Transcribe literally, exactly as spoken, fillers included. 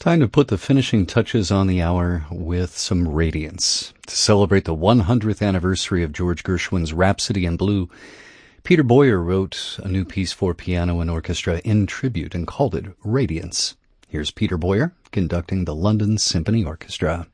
Time to put the finishing touches on the hour with some Radiance. To celebrate the one hundredth anniversary of George Gershwin's Rhapsody in Blue, Peter Boyer wrote a new piece for piano and orchestra in tribute and called it Radiance. Here's Peter Boyer conducting the London Symphony Orchestra.